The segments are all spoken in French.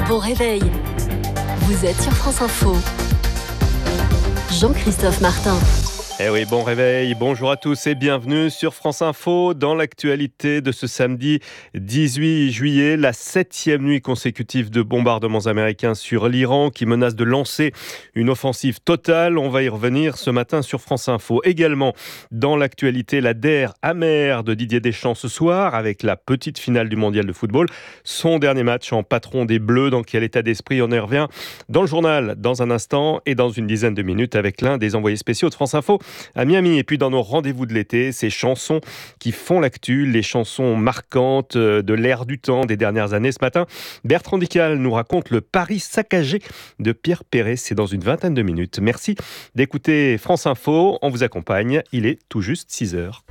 Bon réveil. Vous êtes sur France Info. Jean-Christophe Martin. Eh oui, bon réveil, bonjour à tous et bienvenue sur France Info. Dans l'actualité de ce samedi 18 juillet, la 7e nuit consécutive de bombardements américains sur l'Iran qui menace de lancer une offensive totale. On va y revenir ce matin sur France Info. Également, dans l'actualité, la DER amère de Didier Deschamps ce soir avec la petite finale du mondial de football. Son dernier match en patron des Bleus, dans quel état d'esprit? On y revient dans le journal dans un instant et dans une dizaine de minutes avec l'un des envoyés spéciaux de France Info à Miami. Et puis dans nos rendez-vous de l'été, ces chansons qui font l'actu, les chansons marquantes de l'ère du temps des dernières années. Ce matin, Bertrand Dical nous raconte le Paris saccagé de Pierre Perret. C'est dans une vingtaine de minutes. Merci d'écouter France Info. On vous accompagne. Il est tout juste 6 heures.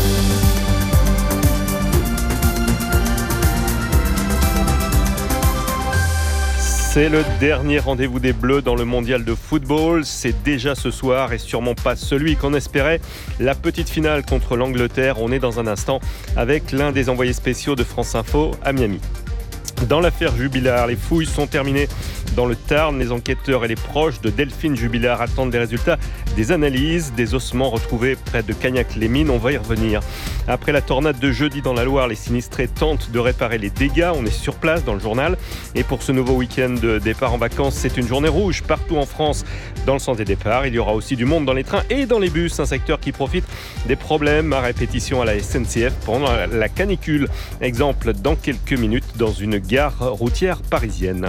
C'est le dernier rendez-vous des Bleus dans le mondial de football. C'est déjà ce soir et sûrement pas celui qu'on espérait. La petite finale contre l'Angleterre. On est dans un instant avec l'un des envoyés spéciaux de France Info à Miami. Dans l'affaire Jubilard, les fouilles sont terminées dans le Tarn. Les enquêteurs et les proches de Delphine Jubilard attendent les résultats des analyses des ossements retrouvés près de Cagnac-les-Mines. On va y revenir. Après la tornade de jeudi dans la Loire, les sinistrés tentent de réparer les dégâts. On est sur place dans le journal. Et pour ce nouveau week-end de départ en vacances, c'est une journée rouge partout en France dans le sens des départs. Il y aura aussi du monde dans les trains et dans les bus. Un secteur qui profite des problèmes à répétition à la SNCF pendant la canicule. Exemple dans quelques minutes dans une gare routière parisienne.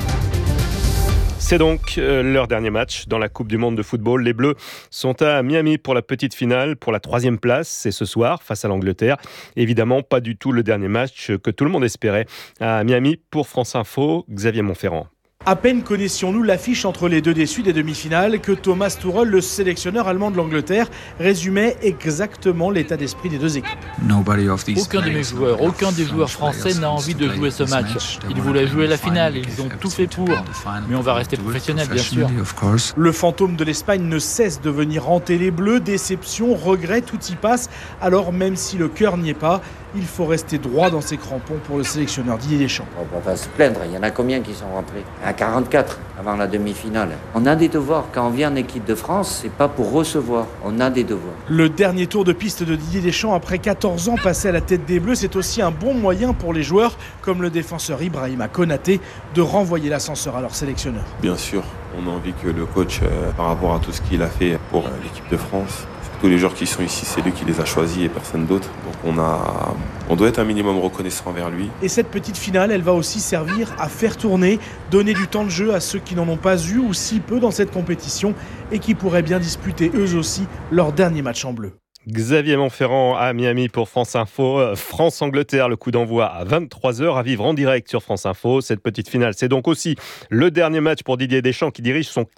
C'est donc leur dernier match dans la Coupe du Monde de football. Les Bleus sont à Miami pour la petite finale, pour la 3e place. C'est ce soir face à l'Angleterre. Évidemment, pas du tout le dernier match que tout le monde espérait. À Miami pour France Info, Xavier Montferrand. À peine connaissions-nous l'affiche entre les deux déçus des demi-finales que Thomas Tuchel, le sélectionneur allemand de l'Angleterre, résumait exactement l'état d'esprit des deux équipes. Aucun de mes joueurs, aucun des joueurs français n'a envie de jouer ce match. Ils voulaient jouer la finale, ils ont tout fait pour. Mais on va rester professionnels, bien sûr. Le fantôme de l'Espagne ne cesse de venir hanter les Bleus. Déception, regret, tout y passe. Alors même si le cœur n'y est pas, il faut rester droit dans ses crampons pour le sélectionneur Didier Deschamps. On va se plaindre, il y en a combien qui sont rentrés? À 44 avant la demi-finale. On a des devoirs. Quand on vient en équipe de France, c'est pas pour recevoir. On a des devoirs. Le dernier tour de piste de Didier Deschamps après 14 ans passé à la tête des Bleus, c'est aussi un bon moyen pour les joueurs, comme le défenseur Ibrahima Konaté, de renvoyer l'ascenseur à leur sélectionneur. Bien sûr, on a envie que le coach, par rapport à tout ce qu'il a fait pour l'équipe de France, tous les joueurs qui sont ici, c'est lui qui les a choisis et personne d'autre. Donc on doit être un minimum reconnaissant envers lui. Et cette petite finale, elle va aussi servir à faire tourner, donner du temps de jeu à ceux qui n'en ont pas eu ou si peu dans cette compétition et qui pourraient bien disputer eux aussi leur dernier match en bleu. Xavier Montferrand à Miami pour France Info. France-Angleterre, le coup d'envoi à 23h à vivre en direct sur France Info. Cette petite finale, c'est donc aussi le dernier match pour Didier Deschamps qui dirige son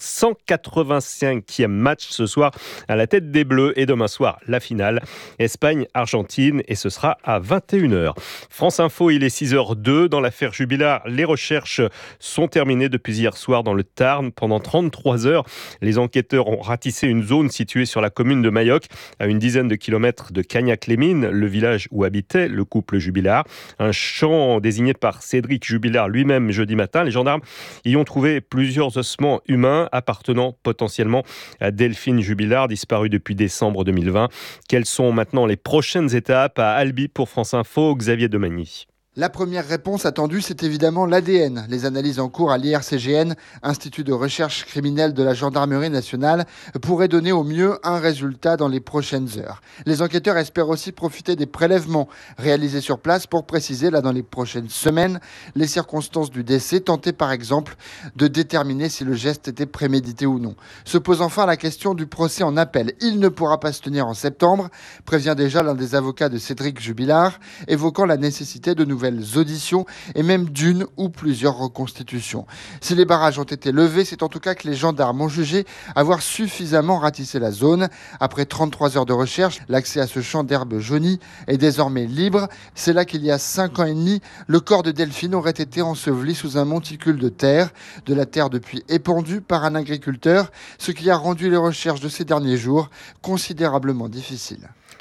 185e match ce soir à la tête des Bleus. Et demain soir, la finale Espagne-Argentine et ce sera à 21h. France Info, il est 6h02. Dans l'affaire Jubilard, les recherches sont terminées depuis hier soir dans le Tarn. Pendant 33 heures, les enquêteurs ont ratissé une zone située sur la commune de Mayoc, à une dizaine de kilomètres de Cagnac-les-Mines, le village où habitait le couple Jubilard. Un champ désigné par Cédric Jubilard lui-même jeudi matin. Les gendarmes y ont trouvé plusieurs ossements humains appartenant potentiellement à Delphine Jubilard, disparue depuis décembre 2020. Quelles sont maintenant les prochaines étapes à Albi pour France Info? Xavier Demagny. La première réponse attendue, c'est évidemment l'ADN. Les analyses en cours à l'IRCGN, Institut de recherche criminelle de la Gendarmerie nationale, pourraient donner au mieux un résultat dans les prochaines heures. Les enquêteurs espèrent aussi profiter des prélèvements réalisés sur place pour préciser, là dans les prochaines semaines, les circonstances du décès, tenter par exemple de déterminer si le geste était prémédité ou non. Se pose enfin la question du procès en appel. Il ne pourra pas se tenir en septembre, prévient déjà l'un des avocats de Cédric Jubilard, évoquant la nécessité de nouvelles auditions et même d'une ou plusieurs reconstitutions. Si les barrages ont été levés, c'est en tout cas que les gendarmes ont jugé avoir suffisamment ratissé la zone. Après 33 heures de recherche, l'accès à ce champ d'herbe jaunie est désormais libre. C'est là qu'il y a 5 ans et demi, le corps de Delphine aurait été enseveli sous un monticule de la terre depuis épandue par un agriculteur, ce qui a rendu les recherches de ces derniers jours considérablement difficiles.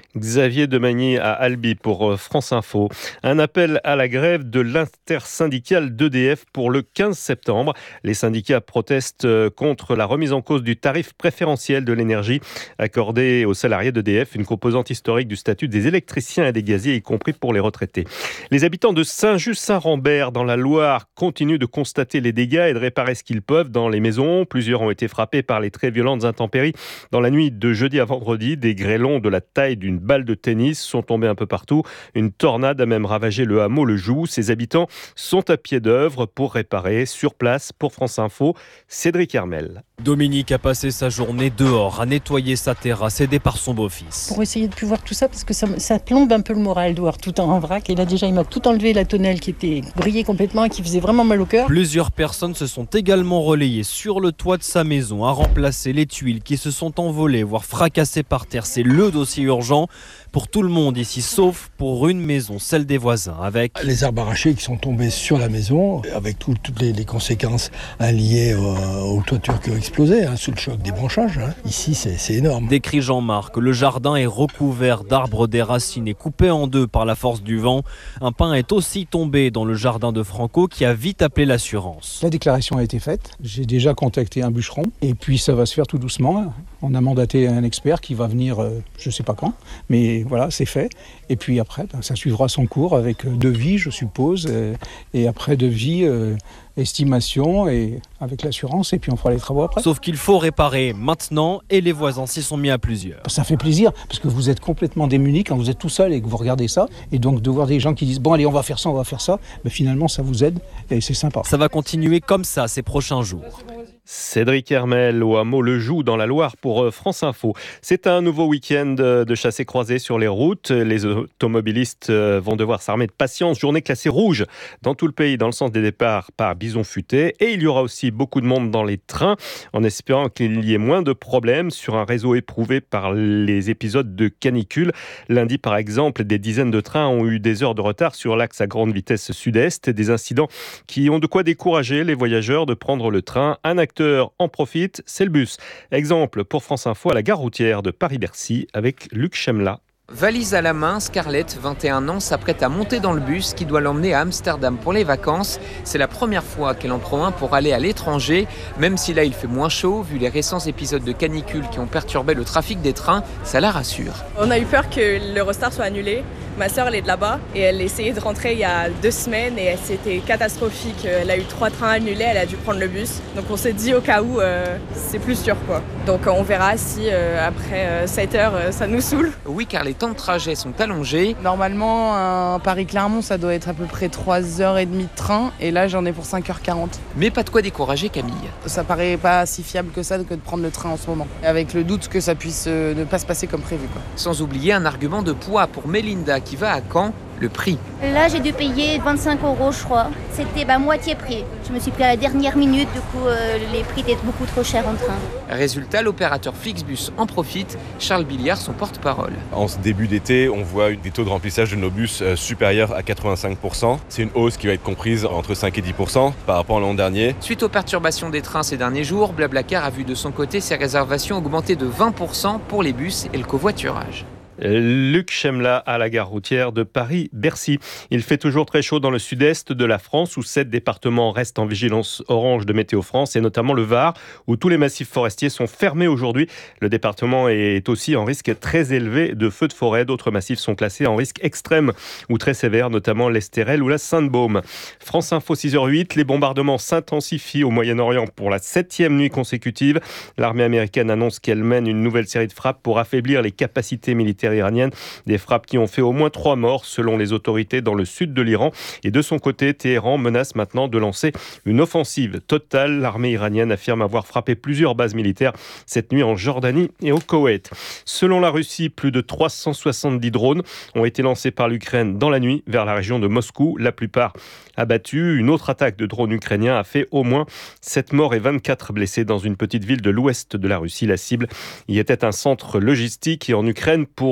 Xavier Demagny à Albi pour France Info. Un appel à la grève de l'intersyndicale d'EDF pour le 15 septembre. Les syndicats protestent contre la remise en cause du tarif préférentiel de l'énergie accordé aux salariés d'EDF, une composante historique du statut des électriciens et des gaziers, y compris pour les retraités. Les habitants de Saint-Just-Saint-Rambert dans la Loire continuent de constater les dégâts et de réparer ce qu'ils peuvent dans les maisons. Plusieurs ont été frappés par les très violentes intempéries dans la nuit de jeudi à vendredi. Des grêlons de la taille d'une balle de tennis sont tombés un peu partout. Une tornade a même ravagé le hameau Le Joux. Ses habitants sont à pied d'œuvre pour réparer. Sur place, pour France Info, Cédric Hermel. Dominique a passé sa journée dehors à nettoyer sa terrasse aidé par son beau-fils. Pour essayer de plus voir tout ça, parce que ça plombe un peu le moral de voir tout en vrac. Et là déjà, il m'a tout enlevé, la tonnelle qui était brillée complètement et qui faisait vraiment mal au cœur. Plusieurs personnes se sont également relayées sur le toit de sa maison à remplacer les tuiles qui se sont envolées, voire fracassées par terre. C'est le dossier urgent pour tout le monde ici, sauf pour une maison, celle des voisins, avec les arbres arrachés qui sont tombés sur la maison, avec toutes les conséquences liées aux toitures qui ont explosé, sous le choc des branchages. Ici, c'est énorme. Décrit Jean-Marc, le jardin est recouvert d'arbres déracinés, coupés en deux par la force du vent. Un pin est aussi tombé dans le jardin de Franco, qui a vite appelé l'assurance. La déclaration a été faite. J'ai déjà contacté un bûcheron et puis ça va se faire tout doucement. On a mandaté un expert qui va venir, je ne sais pas quand, mais voilà, c'est fait. Et puis après, ça suivra son cours avec devis, je suppose, et après devis, estimation et avec l'assurance, et puis on fera les travaux après. Sauf qu'il faut réparer maintenant, et les voisins s'y sont mis à plusieurs. Ça fait plaisir, parce que vous êtes complètement démunis quand vous êtes tout seul et que vous regardez ça, et donc de voir des gens qui disent « bon allez, on va faire ça, ben, finalement ça vous aide, et c'est sympa. » Ça va continuer comme ça ces prochains jours. Cédric Hermel au hameau Le Joux dans la Loire pour France Info. C'est un nouveau week-end de chassés-croisés sur les routes. Les automobilistes vont devoir s'armer de patience. Journée classée rouge dans tout le pays dans le sens des départs par bison futé. Et il y aura aussi beaucoup de monde dans les trains en espérant qu'il y ait moins de problèmes sur un réseau éprouvé par les épisodes de canicule. Lundi par exemple, des dizaines de trains ont eu des heures de retard sur l'axe à grande vitesse sud-est. Des incidents qui ont de quoi décourager les voyageurs de prendre le train. Un acteur en profite, c'est le bus. Exemple pour France Info à la gare routière de Paris-Bercy avec Luc Chemla. Valise à la main, Scarlett, 21 ans, s'apprête à monter dans le bus qui doit l'emmener à Amsterdam pour les vacances. C'est la première fois qu'elle en prend un pour aller à l'étranger. Même si là il fait moins chaud, vu les récents épisodes de canicule qui ont perturbé le trafic des trains, ça la rassure. On a eu peur que l'Eurostar soit annulé. Ma sœur, elle est de là-bas et elle essayait de rentrer il y a 2 semaines et c'était catastrophique. Elle a eu 3 trains annulés, elle a dû prendre le bus. Donc on s'est dit au cas où, c'est plus sûr quoi. Donc on verra si après 7 heures, ça nous saoule. Oui, car les temps de trajet sont allongés. Normalement, un Paris-Clermont, ça doit être à peu près 3h30 de train et là j'en ai pour 5h40. Mais pas de quoi décourager Camille. Ça paraît pas si fiable que ça que de prendre le train en ce moment. Avec le doute que ça puisse ne pas se passer comme prévu quoi. Sans oublier un argument de poids pour Mélinda qui va à Caen, le prix. Là, j'ai dû payer 25 € je crois. C'était moitié prix. Je me suis pris à la dernière minute, du coup, les prix étaient beaucoup trop chers en train. Résultat, l'opérateur Flixbus en profite. Charles Billiard, son porte-parole. En ce début d'été, on voit des taux de remplissage de nos bus supérieurs à 85%. C'est une hausse qui va être comprise entre 5 et 10% par rapport à l'an dernier. Suite aux perturbations des trains ces derniers jours, Blablacar a vu de son côté ses réservations augmenter de 20% pour les bus et le covoiturage. Luc Chemla à la gare routière de Paris-Bercy. Il fait toujours très chaud dans le sud-est de la France où 7 départements restent en vigilance orange de Météo France et notamment le Var où tous les massifs forestiers sont fermés aujourd'hui. Le département est aussi en risque très élevé de feux de forêt. D'autres massifs sont classés en risque extrême ou très sévère, notamment l'Estérel ou la Sainte-Baume. France Info 6h08, les bombardements s'intensifient au Moyen-Orient pour la 7e nuit consécutive. L'armée américaine annonce qu'elle mène une nouvelle série de frappes pour affaiblir les capacités militaires iranienne. Des frappes qui ont fait au moins 3 morts selon les autorités dans le sud de l'Iran. Et de son côté, Téhéran menace maintenant de lancer une offensive totale. L'armée iranienne affirme avoir frappé plusieurs bases militaires cette nuit en Jordanie et au Koweït. Selon la Russie, plus de 370 drones ont été lancés par l'Ukraine dans la nuit vers la région de Moscou. La plupart abattus. Une autre attaque de drones ukrainiens a fait au moins 7 morts et 24 blessés dans une petite ville de l'ouest de la Russie. La cible y était un centre logistique et en Ukraine pour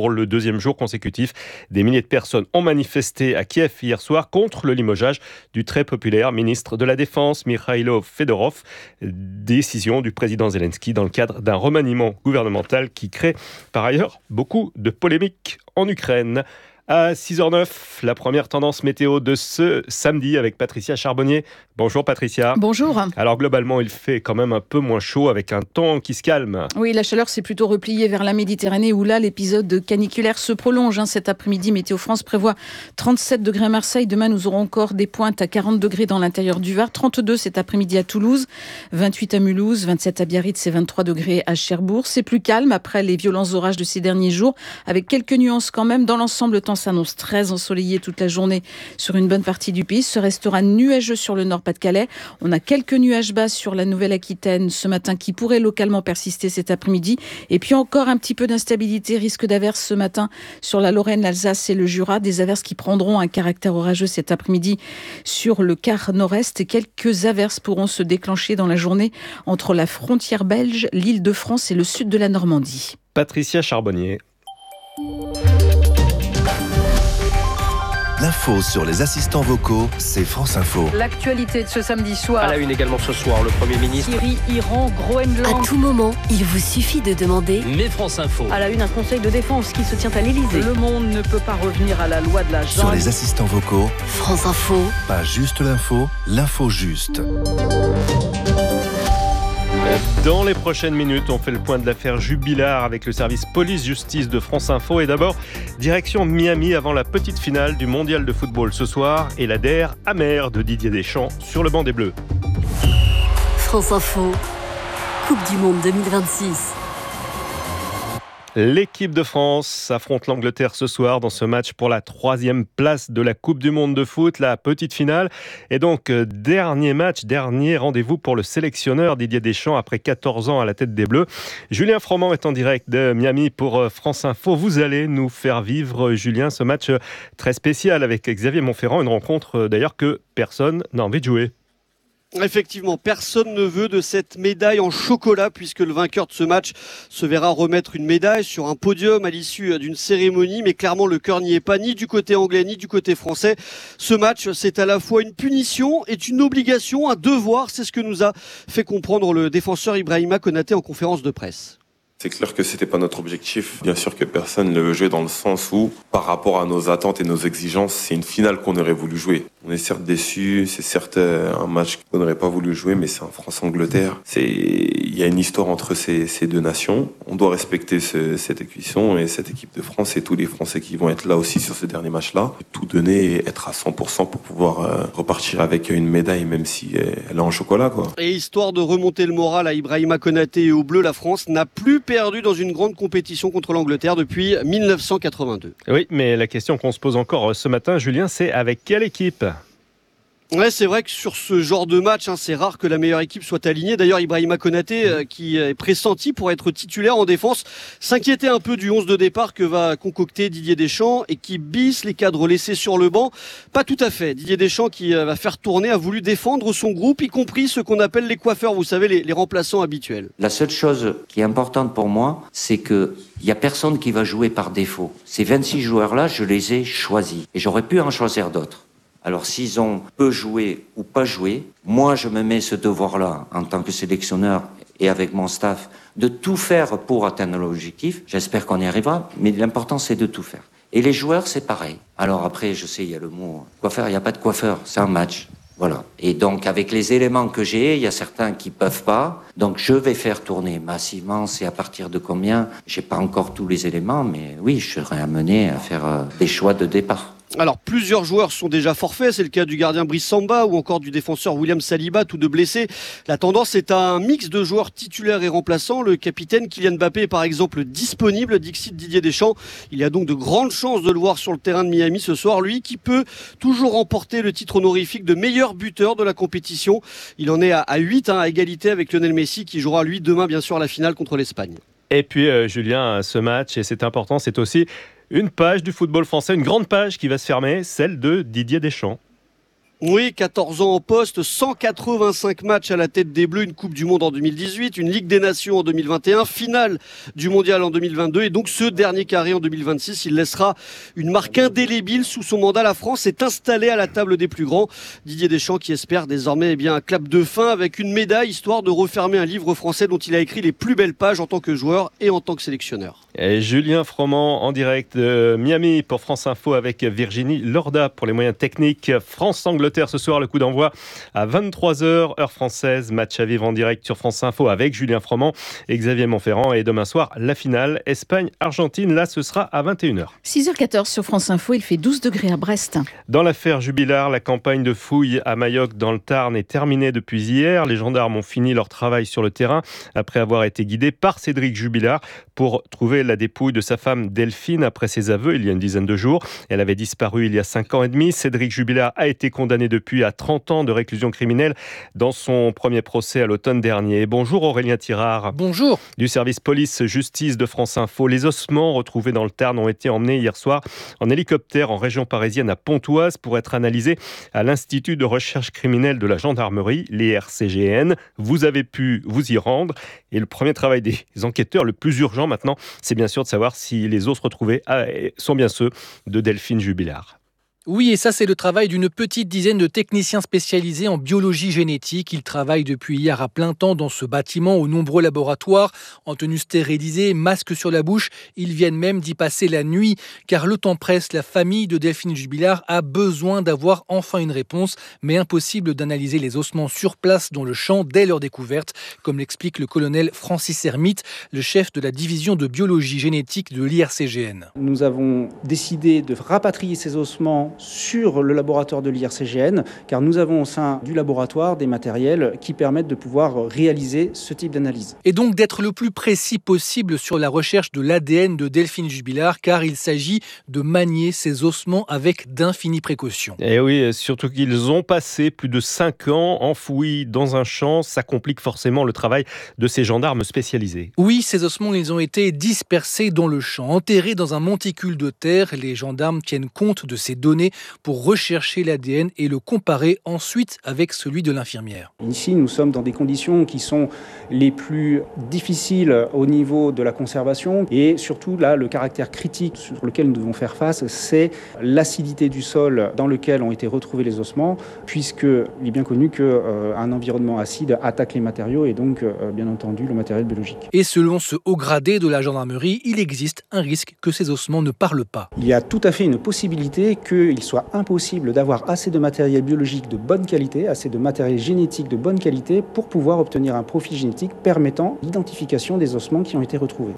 pour le deuxième jour consécutif. Des milliers de personnes ont manifesté à Kiev hier soir contre le limogeage du très populaire ministre de la Défense, Mikhailo Fedorov. Décision du président Zelensky dans le cadre d'un remaniement gouvernemental qui crée par ailleurs beaucoup de polémiques en Ukraine. À 6h09, la première tendance météo de ce samedi avec Patricia Charbonnier. Bonjour Patricia. Bonjour. Alors globalement, il fait quand même un peu moins chaud avec un temps qui se calme. Oui, la chaleur s'est plutôt repliée vers la Méditerranée où là, l'épisode caniculaire se prolonge. Cet après-midi, Météo France prévoit 37 degrés à Marseille. Demain, nous aurons encore des pointes à 40 degrés dans l'intérieur du Var. 32 cet après-midi à Toulouse, 28 à Mulhouse, 27 à Biarritz et 23 degrés à Cherbourg. C'est plus calme après les violents orages de ces derniers jours, avec quelques nuances quand même. Dans l'ensemble, le temps s'annonce très ensoleillé toute la journée sur une bonne partie du pays. Ce restera nuageux sur le Nord-Pas-de-Calais. On a quelques nuages bas sur la Nouvelle-Aquitaine ce matin qui pourraient localement persister cet après-midi. Et puis encore un petit peu d'instabilité, risque d'averses ce matin sur la Lorraine, l'Alsace et le Jura. Des averses qui prendront un caractère orageux cet après-midi sur le quart nord-est. Et quelques averses pourront se déclencher dans la journée entre la frontière belge, l'Île-de-France et le sud de la Normandie. Patricia Charbonnier. L'info sur les assistants vocaux, c'est France Info. L'actualité de ce samedi soir. À la une également ce soir, le Premier ministre. Syrie, Iran, Groenland. À tout moment, il vous suffit de demander. Mais France Info. À la une, un conseil de défense qui se tient à l'Élysée. Le monde ne peut pas revenir à la loi de la jungle. Sur les assistants vocaux, France Info. Pas juste l'info, l'info juste. Dans les prochaines minutes, on fait le point de l'affaire Jubilard avec le service police-justice de France Info. Et d'abord, direction Miami avant la petite finale du mondial de football ce soir et la DER amère de Didier Deschamps sur le banc des Bleus. France Info, Coupe du Monde 2026. L'équipe de France affronte l'Angleterre ce soir dans ce match pour la 3e place de la Coupe du Monde de foot, la petite finale. Et donc, dernier match, dernier rendez-vous pour le sélectionneur Didier Deschamps après 14 ans à la tête des Bleus. Julien Froment est en direct de Miami pour France Info. Vous allez nous faire vivre, Julien, ce match très spécial avec Xavier Montferrand, une rencontre d'ailleurs que personne n'a envie de jouer. Effectivement, personne ne veut de cette médaille en chocolat puisque le vainqueur de ce match se verra remettre une médaille sur un podium à l'issue d'une cérémonie, mais clairement le cœur n'y est pas, ni du côté anglais ni du côté français. Ce match, c'est à la fois une punition et une obligation, un devoir, c'est ce que nous a fait comprendre le défenseur Ibrahima Konaté en conférence de presse. C'est clair que c'était pas notre objectif. Bien sûr que personne ne veut jouer dans le sens où, par rapport à nos attentes et nos exigences, c'est une finale qu'on aurait voulu jouer. On est certes déçus, c'est certes un match qu'on n'aurait pas voulu jouer, mais c'est un France-Angleterre. Il y a une histoire entre ces deux nations. On doit respecter cette équation et cette équipe de France et tous les Français qui vont être là aussi sur ce dernier match-là. Tout donner et être à 100% pour pouvoir repartir avec une médaille, même si elle est en chocolat, quoi. Et histoire de remonter le moral à Ibrahima Konaté et aux Bleus, la France n'a plus perdu dans une grande compétition contre l'Angleterre depuis 1982. Oui, mais la question qu'on se pose encore ce matin, Julien, c'est avec quelle équipe ? Ouais, c'est vrai que sur ce genre de match, c'est rare que la meilleure équipe soit alignée. D'ailleurs, Ibrahima Konaté, qui est pressenti pour être titulaire en défense, s'inquiétait un peu du 11 de départ que va concocter Didier Deschamps et qui bisse les cadres laissés sur le banc. Pas tout à fait. Didier Deschamps, qui va faire tourner, a voulu défendre son groupe, y compris ce qu'on appelle les coiffeurs, vous savez, les remplaçants habituels. La seule chose qui est importante pour moi, c'est que il y a personne qui va jouer par défaut. Ces 26 joueurs-là, je les ai choisis et j'aurais pu en choisir d'autres. Alors s'ils ont peu joué ou pas joué, moi je me mets ce devoir-là en tant que sélectionneur et avec mon staff de tout faire pour atteindre l'objectif. J'espère qu'on y arrivera, mais l'important c'est de tout faire. Et les joueurs c'est pareil. Alors après je sais il y a le mot coiffeur, il n'y a pas de coiffeur, c'est un match. Voilà. Et donc avec les éléments que j'ai, il y a certains qui peuvent pas. Donc je vais faire tourner massivement. C'est à partir de combien ? J'ai pas encore tous les éléments, mais oui, je serai amené à faire des choix de départ. Alors, plusieurs joueurs sont déjà forfaits. C'est le cas du gardien Brice Samba ou encore du défenseur William Saliba, tous deux blessés. La tendance est à un mix de joueurs titulaires et remplaçants. Le capitaine Kylian Mbappé est par exemple disponible, dixit Didier Deschamps. Il y a donc de grandes chances de le voir sur le terrain de Miami ce soir. Lui qui peut toujours remporter le titre honorifique de meilleur buteur de la compétition. Il en est à 8, à égalité avec Lionel Messi qui jouera lui demain bien sûr la finale contre l'Espagne. Et puis Julien, ce match, et c'est important, c'est aussi une page du football français, une grande page qui va se fermer, celle de Didier Deschamps. Oui, 14 ans en poste, 185 matchs à la tête des Bleus, une Coupe du Monde en 2018, une Ligue des Nations en 2021, finale du Mondial en 2022 et donc ce dernier carré en 2026. Il laissera une marque indélébile sous son mandat. La France est installée à la table des plus grands. Didier Deschamps qui espère désormais un clap de fin avec une médaille, histoire de refermer un livre français dont il a écrit les plus belles pages en tant que joueur et en tant que sélectionneur. Et Julien Froment en direct de Miami pour France Info avec Virginie Lorda pour les moyens techniques. France-Angleterre ce soir, le coup d'envoi à 23h, heure française. Match à vivre en direct sur France Info avec Julien Froment et Xavier Montferrand. Et demain soir, la finale Espagne-Argentine. Là, ce sera à 21h. 6h14 sur France Info, il fait 12 degrés à Brest. Dans l'affaire Jubilard, la campagne de fouilles à Mayoc dans le Tarn est terminée depuis hier. Les gendarmes ont fini leur travail sur le terrain après avoir été guidés par Cédric Jubilard pour trouver la dépouille de sa femme Delphine après ses aveux il y a une dizaine de jours. Elle avait disparu il y a 5 ans et demi. Cédric Jubilard a été condamné depuis à 30 ans de réclusion criminelle dans son premier procès à l'automne dernier. Bonjour Aurélien Tirard. Bonjour. Du service police-justice de France Info. Les ossements retrouvés dans le Tarn ont été emmenés hier soir en hélicoptère en région parisienne à Pontoise pour être analysés à l'Institut de recherche criminelle de la gendarmerie, l'IRCGN. Vous avez pu vous y rendre et le premier travail des enquêteurs, le plus urgent maintenant, c'est bien sûr de savoir si les os retrouvés sont bien ceux de Delphine Jubilard. Oui, et ça c'est le travail d'une petite dizaine de techniciens spécialisés en biologie génétique. Ils travaillent depuis hier à plein temps dans ce bâtiment aux nombreux laboratoires, en tenue stérilisée, masque sur la bouche. Ils viennent même d'y passer la nuit, car le temps presse. La famille de Delphine Jubilard a besoin d'avoir enfin une réponse, mais impossible d'analyser les ossements sur place dans le champ dès leur découverte, comme l'explique le colonel Francis Hermite, le chef de la division de biologie génétique de l'IRCGN. Nous avons décidé de rapatrier ces ossements sur le laboratoire de l'IRCGN, car nous avons au sein du laboratoire des matériels qui permettent de pouvoir réaliser ce type d'analyse. Et donc d'être le plus précis possible sur la recherche de l'ADN de Delphine Jubilard, car il s'agit de manier ces ossements avec d'infinies précautions. Et oui, surtout qu'ils ont passé plus de 5 ans enfouis dans un champ, ça complique forcément le travail de ces gendarmes spécialisés. Oui, ces ossements, ils ont été dispersés dans le champ, enterrés dans un monticule de terre. Les gendarmes tiennent compte de ces données pour rechercher l'ADN et le comparer ensuite avec celui de l'infirmière. Ici, nous sommes dans des conditions qui sont les plus difficiles au niveau de la conservation et surtout là, le caractère critique sur lequel nous devons faire face, c'est l'acidité du sol dans lequel ont été retrouvés les ossements, puisqu'il est bien connu qu'un environnement acide attaque les matériaux et donc bien entendu le matériel biologique. Et selon ce haut gradé de la gendarmerie, il existe un risque que ces ossements ne parlent pas. Il y a tout à fait une possibilité qu'il soit impossible d'avoir assez de matériel biologique de bonne qualité, assez de matériel génétique de bonne qualité pour pouvoir obtenir un profil génétique permettant l'identification des ossements qui ont été retrouvés.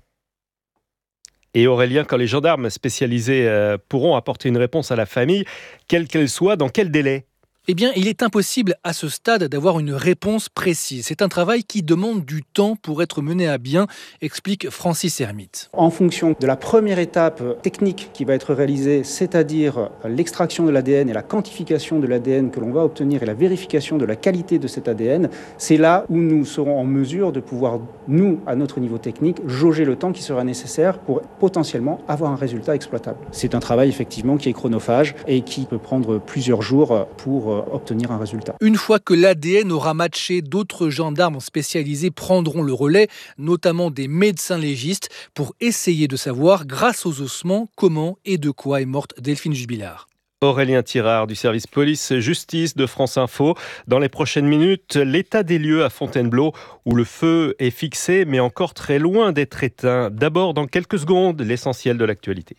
Et Aurélien, quand les gendarmes spécialisés pourront apporter une réponse à la famille, quelle qu'elle soit, dans quel délai ? Eh bien, il est impossible à ce stade d'avoir une réponse précise. C'est un travail qui demande du temps pour être mené à bien, explique Francis Hermite. En fonction de la première étape technique qui va être réalisée, c'est-à-dire l'extraction de l'ADN et la quantification de l'ADN que l'on va obtenir et la vérification de la qualité de cet ADN, c'est là où nous serons en mesure de pouvoir, nous, à notre niveau technique, jauger le temps qui sera nécessaire pour potentiellement avoir un résultat exploitable. C'est un travail effectivement qui est chronophage et qui peut prendre plusieurs jours pour obtenir un résultat. Une fois que l'ADN aura matché, d'autres gendarmes spécialisés prendront le relais, notamment des médecins légistes, pour essayer de savoir, grâce aux ossements, comment et de quoi est morte Delphine Jubilard. Aurélien Tirard du service police-justice de France Info. Dans les prochaines minutes, l'état des lieux à Fontainebleau où le feu est fixé mais encore très loin d'être éteint. D'abord, dans quelques secondes, l'essentiel de l'actualité.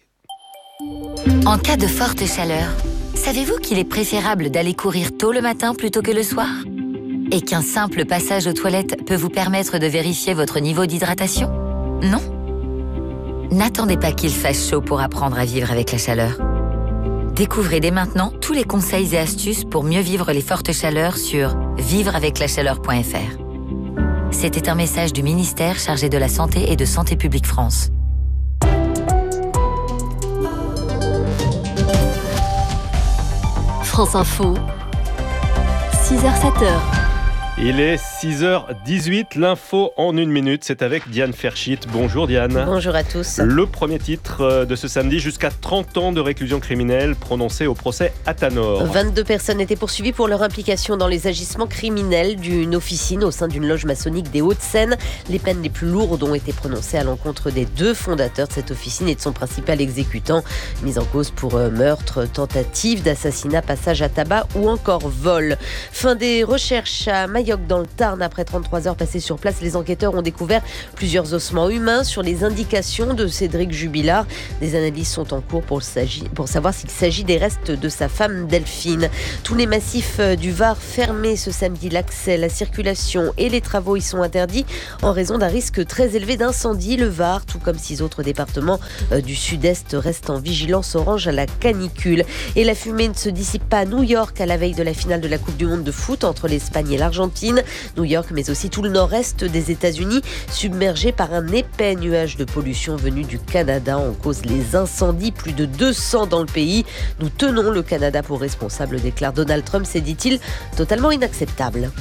En cas de forte chaleur, savez-vous qu'il est préférable d'aller courir tôt le matin plutôt que le soir ? Et qu'un simple passage aux toilettes peut vous permettre de vérifier votre niveau d'hydratation ? Non ? N'attendez pas qu'il fasse chaud pour apprendre à vivre avec la chaleur. Découvrez dès maintenant tous les conseils et astuces pour mieux vivre les fortes chaleurs sur vivreaveclachaleur.fr. C'était un message du ministère chargé de la Santé et de Santé publique France. France Info, 6h-7h. Il est 6h18, l'info en 1 minute, c'est avec Diane Ferchit. Bonjour Diane. Bonjour à tous. Le premier titre de ce samedi, jusqu'à 30 ans de réclusion criminelle prononcée au procès Athanor. 22 personnes étaient poursuivies pour leur implication dans les agissements criminels d'une officine au sein d'une loge maçonnique des Hauts-de-Seine. Les peines les plus lourdes ont été prononcées à l'encontre des 2 fondateurs de cette officine et de son principal exécutant, mis en cause pour meurtre, tentative d'assassinat, passage à tabac ou encore vol. Fin des recherches à Mayotte dans le Tarn. Après 33 heures passées sur place, les enquêteurs ont découvert plusieurs ossements humains sur les indications de Cédric Jubilard. Des analyses sont en cours pour savoir s'il s'agit des restes de sa femme Delphine. Tous les massifs du Var fermés ce samedi. L'accès, la circulation et les travaux y sont interdits en raison d'un risque très élevé d'incendie. Le Var, tout comme 6 autres départements du sud-est, restent en vigilance orange à la canicule. Et la fumée ne se dissipe pas à New York à la veille de la finale de la Coupe du Monde de foot entre l'Espagne et l'Argentine. New York, mais aussi tout le nord-est des États-Unis, submergé par un épais nuage de pollution venu du Canada. En cause les incendies, plus de 200 dans le pays. Nous tenons le Canada pour responsable, déclare Donald Trump. C'est, dit-il, totalement inacceptable.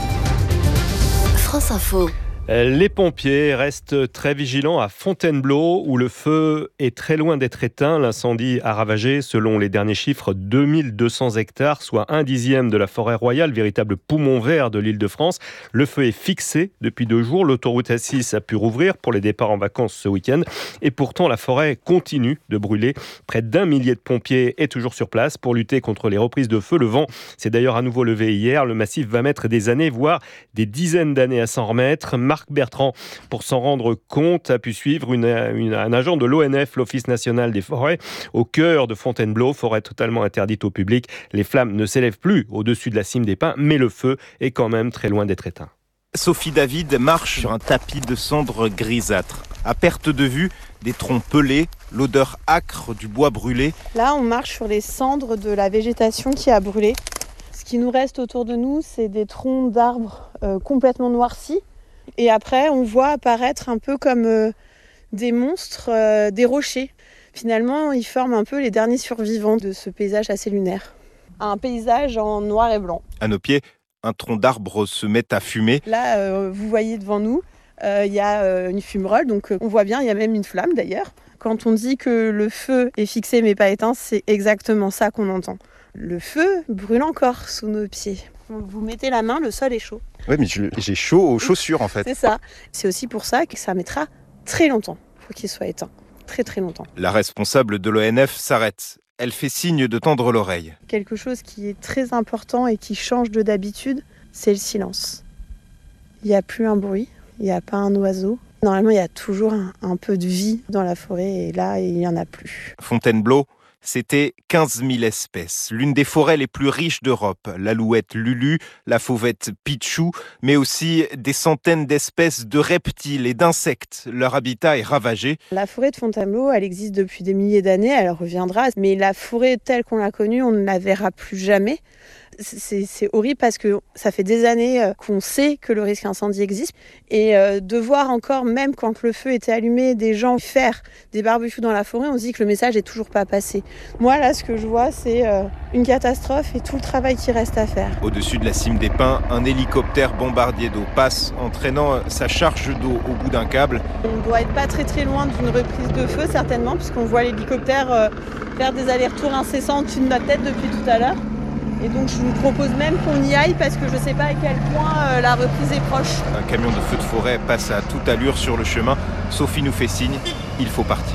France Info. Les pompiers restent très vigilants à Fontainebleau où le feu est très loin d'être éteint. L'incendie a ravagé, selon les derniers chiffres, 2200 hectares, soit 1/10 de la forêt royale, véritable poumon vert de l'Île-de-France. Le feu est fixé depuis 2 jours. L'autoroute A6 a pu rouvrir pour les départs en vacances ce week-end. Et pourtant, la forêt continue de brûler. Près d'1 millier de pompiers est toujours sur place pour lutter contre les reprises de feu. Le vent s'est d'ailleurs à nouveau levé hier. Le massif va mettre des années, voire des dizaines d'années à s'en remettre. Marc Bertrand, pour s'en rendre compte, a pu suivre un agent de l'ONF, l'Office national des forêts, au cœur de Fontainebleau, forêt totalement interdite au public. Les flammes ne s'élèvent plus au-dessus de la cime des pins, mais le feu est quand même très loin d'être éteint. Sophie David marche sur un tapis de cendres grisâtres. À perte de vue, des troncs pelés, l'odeur âcre du bois brûlé. Là, on marche sur les cendres de la végétation qui a brûlé. Ce qui nous reste autour de nous, c'est des troncs d'arbres complètement noircis. Et après, on voit apparaître un peu comme des monstres, des rochers. Finalement, ils forment un peu les derniers survivants de ce paysage assez lunaire. Un paysage en noir et blanc. À nos pieds, un tronc d'arbre se met à fumer. Là, vous voyez devant nous, il y a une fumerole, donc on voit bien, il y a même une flamme d'ailleurs. Quand on dit que le feu est fixé mais pas éteint, c'est exactement ça qu'on entend. Le feu brûle encore sous nos pieds. Vous mettez la main, le sol est chaud. Oui, mais j'ai chaud aux chaussures en fait. C'est ça. C'est aussi pour ça que ça mettra très longtemps pour qu'il soit éteint. Très très longtemps. La responsable de l'ONF s'arrête. Elle fait signe de tendre l'oreille. Quelque chose qui est très important et qui change de d'habitude, c'est le silence. Il n'y a plus un bruit, il n'y a pas un oiseau. Normalement, il y a toujours un peu de vie dans la forêt et là, il n'y en a plus. Fontainebleau, c'était 15 000 espèces, l'une des forêts les plus riches d'Europe. L'alouette Lulu, la fauvette Pichou, mais aussi des centaines d'espèces de reptiles et d'insectes. Leur habitat est ravagé. La forêt de Fontainebleau, elle existe depuis des milliers d'années, elle reviendra. Mais la forêt telle qu'on l'a connue, on ne la verra plus jamais. C'est horrible parce que ça fait des années qu'on sait que le risque incendie existe. Et de voir encore, même quand le feu était allumé, des gens faire des barbecues dans la forêt, on se dit que le message n'est toujours pas passé. Moi, là, ce que je vois, c'est une catastrophe et tout le travail qui reste à faire. Au-dessus de la cime des pins, un hélicoptère bombardier d'eau passe, entraînant sa charge d'eau au bout d'un câble. On doit être pas très très loin d'une reprise de feu, certainement, puisqu'on voit l'hélicoptère faire des allers-retours incessants au-dessus de notre tête depuis tout à l'heure. Et donc je vous propose même qu'on y aille parce que je ne sais pas à quel point la reprise est proche. Un camion de feu de forêt passe à toute allure sur le chemin. Sophie nous fait signe, il faut partir.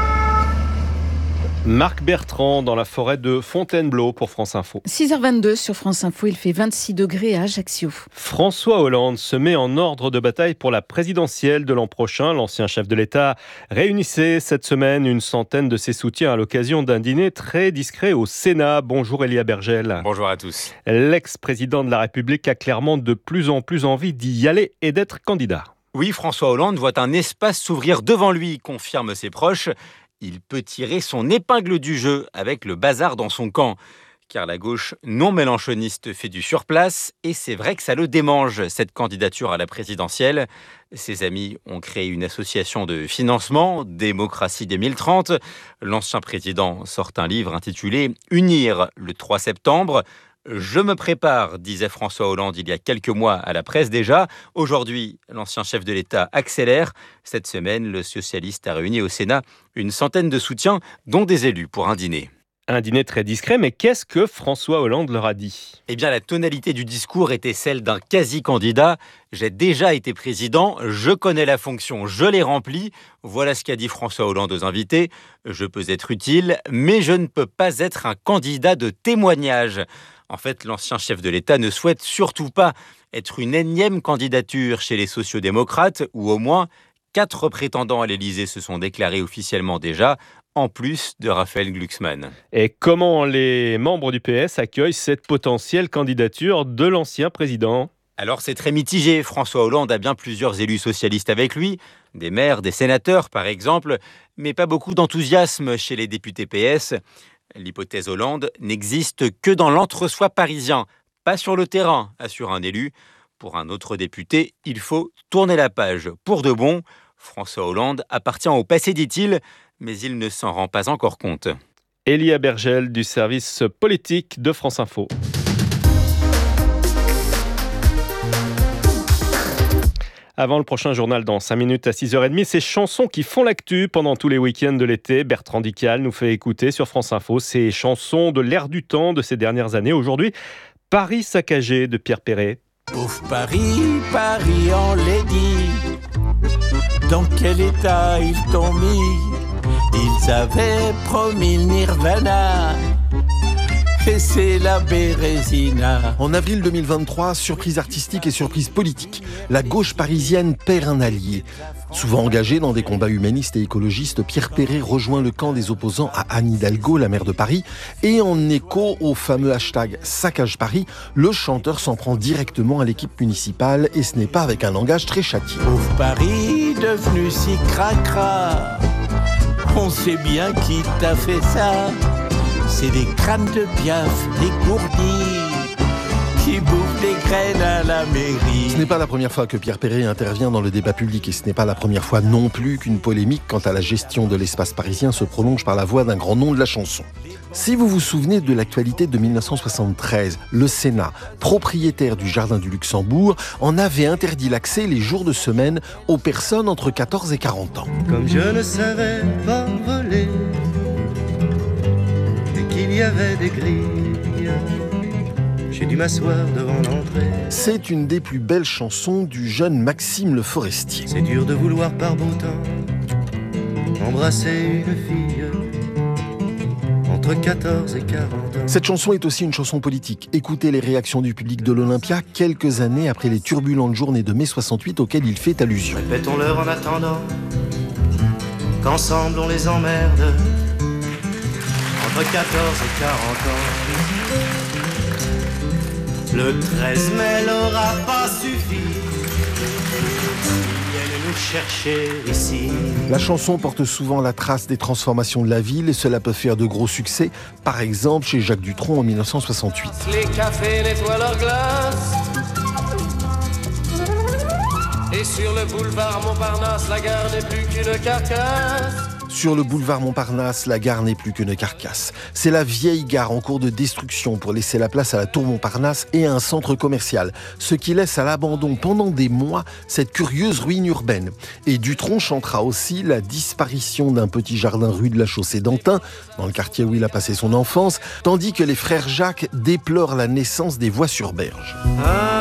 Marc Bertrand dans la forêt de Fontainebleau pour France Info. 6h22 sur France Info, il fait 26 degrés à Ajaccio. François Hollande se met en ordre de bataille pour la présidentielle de l'an prochain. L'ancien chef de l'État réunissait cette semaine une centaine de ses soutiens à l'occasion d'un dîner très discret au Sénat. Bonjour Elia Bergel. Bonjour à tous. L'ex-président de la République a clairement de plus en plus envie d'y aller et d'être candidat. Oui, François Hollande voit un espace s'ouvrir devant lui, confirment ses proches. Il peut tirer son épingle du jeu avec le bazar dans son camp. Car la gauche non mélenchoniste fait du surplace et c'est vrai que ça le démange, cette candidature à la présidentielle. Ses amis ont créé une association de financement, Démocratie 2030. L'ancien président sort un livre intitulé « Unir » le 3 septembre. Je me prépare, disait François Hollande il y a quelques mois à la presse déjà. Aujourd'hui, l'ancien chef de l'État accélère. Cette semaine, le socialiste a réuni au Sénat une centaine de soutiens, dont des élus, pour un dîner. Un dîner très discret, mais qu'est-ce que François Hollande leur a dit ? Eh bien, la tonalité du discours était celle d'un quasi-candidat. J'ai déjà été président, je connais la fonction, je l'ai remplie. Voilà ce qu'a dit François Hollande aux invités. Je peux être utile, mais je ne peux pas être un candidat de témoignage. En fait, l'ancien chef de l'État ne souhaite surtout pas être une énième candidature chez les sociodémocrates, où au moins 4 prétendants à l'Élysée se sont déclarés officiellement déjà, en plus de Raphaël Glucksmann. Et comment les membres du PS accueillent cette potentielle candidature de l'ancien président ? Alors c'est très mitigé. François Hollande a bien plusieurs élus socialistes avec lui, des maires, des sénateurs par exemple, mais pas beaucoup d'enthousiasme chez les députés PS. L'hypothèse Hollande n'existe que dans l'entre-soi parisien, pas sur le terrain, assure un élu. Pour un autre député, il faut tourner la page pour de bon. François Hollande appartient au passé, dit-il, mais il ne s'en rend pas encore compte. Elia Bergel du service politique de France Info. Avant le prochain journal dans 5 minutes à 6h30, ces chansons qui font l'actu pendant tous les week-ends de l'été. Bertrand Dical nous fait écouter sur France Info ces chansons de l'air du temps de ces dernières années. Aujourd'hui, Paris saccagé de Pierre Perret. Pauvre Paris, Paris enlaidi, dans quel état ils t'ont mis? Ils avaient promis le Nirvana, et c'est la Bérésina. En avril 2023, surprise artistique et surprise politique. La gauche parisienne perd un allié. Souvent engagé dans des combats humanistes et écologistes, Pierre Perret rejoint le camp des opposants à Anne Hidalgo, la maire de Paris. Et en écho au fameux hashtag Saccage Paris, le chanteur s'en prend directement à l'équipe municipale et ce n'est pas avec un langage très châtié. Pauvre Paris, devenu si cracra, on sait bien qui t'a fait ça. C'est des crânes de Piaf, des gourdis, qui bouffent des graines à la mairie. Ce n'est pas la première fois que Pierre Perret intervient dans le débat public et ce n'est pas la première fois non plus qu'une polémique quant à la gestion de l'espace parisien se prolonge par la voix d'un grand nom de la chanson. Si vous vous souvenez de l'actualité de 1973, le Sénat, propriétaire du Jardin du Luxembourg, en avait interdit l'accès les jours de semaine aux personnes entre 14 et 40 ans. Comme je ne savais pas voler, il y avait des grilles, j'ai dû m'asseoir devant l'entrée. C'est une des plus belles chansons du jeune Maxime Le Forestier. C'est dur de vouloir par beau temps embrasser une fille entre 14 et 40 ans. Cette chanson est aussi une chanson politique. Écoutez les réactions du public de l'Olympia quelques années après les turbulentes journées de mai 68 auxquelles il fait allusion. Répétons-leur en attendant qu'ensemble on les emmerde. Entre 14 et 40 ans. Le 13 mai n'aura pas suffi. Ils viennent nous chercher ici. La chanson porte souvent la trace des transformations de la ville et cela peut faire de gros succès, par exemple chez Jacques Dutronc en 1968. Les cafés nettoient leurs glaces. Et sur le boulevard Montparnasse, la gare n'est plus qu'une carcasse. Sur le boulevard Montparnasse, la gare n'est plus qu'une carcasse. C'est la vieille gare en cours de destruction pour laisser la place à la tour Montparnasse et à un centre commercial, ce qui laisse à l'abandon pendant des mois cette curieuse ruine urbaine. Et Dutronc chantera aussi la disparition d'un petit jardin rue de la Chaussée-d'Antin, dans le quartier où il a passé son enfance, tandis que les frères Jacques déplorent la naissance des voies sur berge.